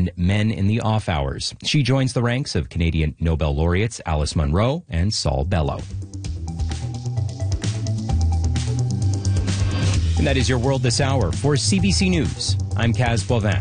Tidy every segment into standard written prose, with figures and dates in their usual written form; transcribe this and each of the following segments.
and Men in the Off Hours. She joins the ranks of Canadian Nobel laureates Alice Munro and Saul Bellow. And that is your World This Hour. For CBC News, I'm Kaz Boivin.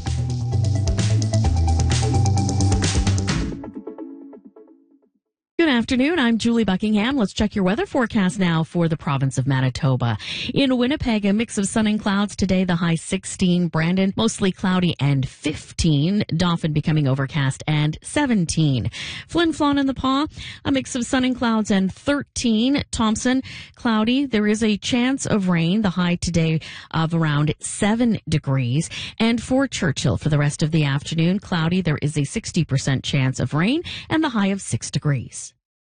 Good afternoon. I'm Julie Buckingham. Let's check your weather forecast now for the province of Manitoba. In Winnipeg, a mix of sun and clouds today, the high 16. Brandon, mostly cloudy and 15. Dauphin becoming overcast and 17. Flin Flon in the Paw, a mix of sun and clouds and 13. Thompson, cloudy. There is a chance of rain, the high today of around 7 degrees. And for Churchill, for the rest of the afternoon, cloudy. There is a 60% chance of rain and the high of 6 degrees.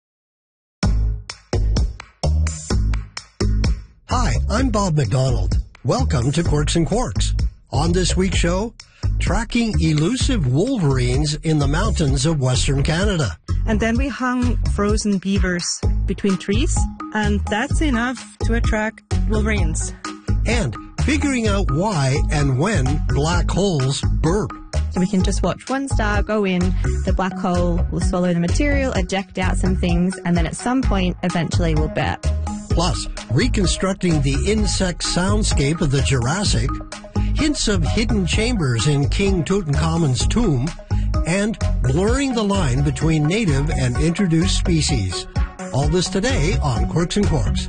Hi, I'm Bob McDonald. Welcome to Quirks and Quarks. On this week's show, tracking elusive wolverines in the mountains of Western Canada. And then we hung frozen beavers between trees, and that's enough to attract wolverines. And figuring out why and when black holes burp. So we can just watch one star go in, the black hole will swallow the material, eject out some things, and then at some point, eventually will burp. Plus, reconstructing the insect soundscape of the Jurassic, hints of hidden chambers in King Tutankhamun's tomb, and blurring the line between native and introduced species. All this today on Quirks and Quarks.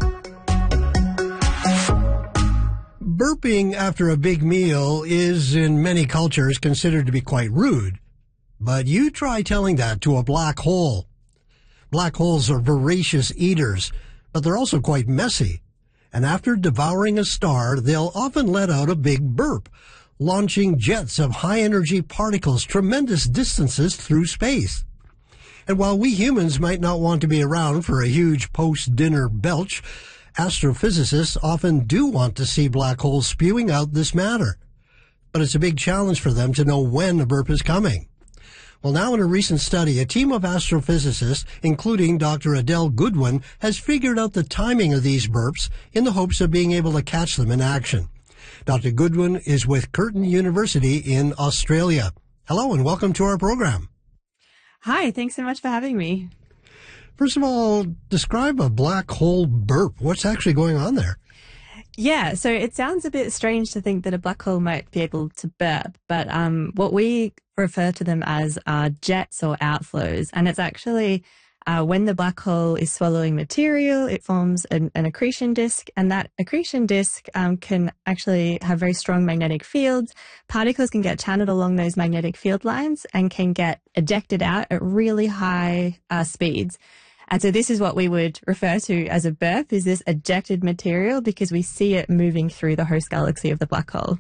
Burping after a big meal is, in many cultures, considered to be quite rude. But you try telling that to a black hole. Black holes are voracious eaters, but they're also quite messy. And after devouring a star, they'll often let out a big burp, launching jets of high-energy particles tremendous distances through space. And while we humans might not want to be around for a huge post-dinner belch, astrophysicists often do want to see black holes spewing out this matter. But it's a big challenge for them to know when a burp is coming. Well, now in a recent study, a team of astrophysicists, including Dr. Adele Goodwin, has figured out the timing of these burps in the hopes of being able to catch them in action. Dr. Goodwin is with Curtin University in Australia. Hello and welcome to our program. Hi, thanks so much for having me. First of all, describe a black hole burp. What's actually going on there? Yeah, so it sounds a bit strange to think that a black hole might be able to burp, but what we refer to them as are jets or outflows. And it's actually when the black hole is swallowing material, it forms an accretion disk, and that accretion disk can actually have very strong magnetic fields. Particles can get channeled along those magnetic field lines and can get ejected out at really high speeds. And so this is what we would refer to as a burp, is this ejected material, because we see it moving through the host galaxy of the black hole.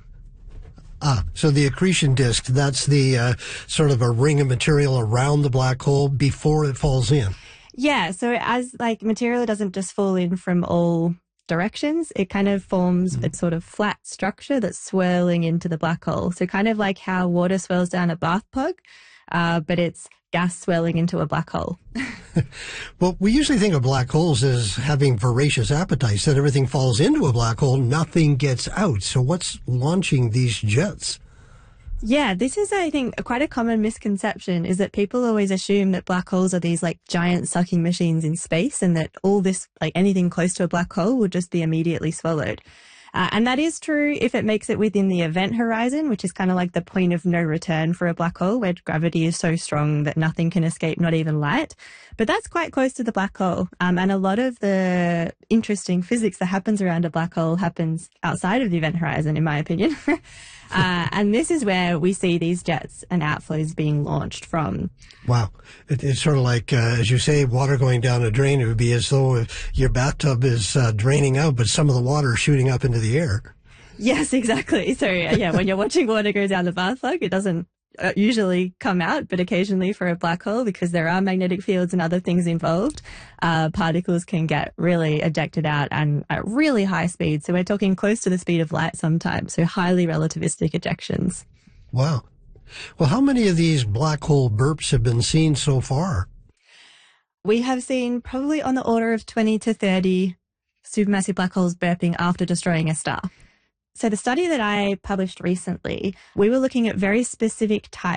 So the accretion disk, that's the sort of a ring of material around the black hole before it falls in. Yeah, so as material doesn't just fall in from all directions, it kind of forms a sort of flat structure that's swirling into the black hole. So kind of like how water swirls down a bathtub, but it's gas swirling into a black hole. Well, we usually think of black holes as having voracious appetites, that everything falls into a black hole, nothing gets out. So what's launching these jets? Yeah, this is, I think, quite a common misconception, is that people always assume that black holes are these giant sucking machines in space, and that all this, anything close to a black hole will just be immediately swallowed. And that is true if it makes it within the event horizon, which is kind of like the point of no return for a black hole, where gravity is so strong that nothing can escape, not even light. But that's quite close to the black hole. And a lot of the interesting physics that happens around a black hole happens outside of the event horizon, in my opinion. And this is where we see these jets and outflows being launched from. Wow. It's sort of like, as you say, water going down a drain. It would be as though your bathtub is draining out, but some of the water is shooting up into the air. Yes, exactly. So, yeah, when you're watching water go down the bathtub, it doesn't usually come out, but occasionally for a black hole, because there are magnetic fields and other things involved, particles can get really ejected out and at really high speeds. So we're talking close to the speed of light sometimes, so highly relativistic ejections. Wow. Well, how many of these black hole burps have been seen so far? We have seen probably on the order of 20 to 30 supermassive black holes burping after destroying a star. So the study that I published recently, we were looking at very specific types